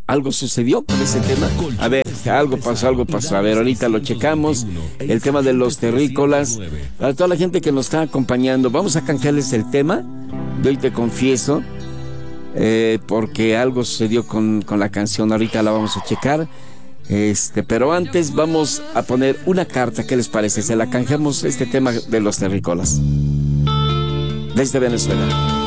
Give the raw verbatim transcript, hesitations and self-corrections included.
algo sucedió con ese tema. A ver, algo pasó, algo pasó. A ver, ahorita lo checamos. El tema de los terrícolas. Para toda la gente que nos está acompañando, vamos a canjearles el tema de Hoy Te Confieso. Eh, porque algo sucedió con, con la canción. Ahorita la vamos a checar. Este, pero antes vamos a poner una carta. ¿Qué les parece? Se la canjeamos, este tema de los terrícolas desde Venezuela.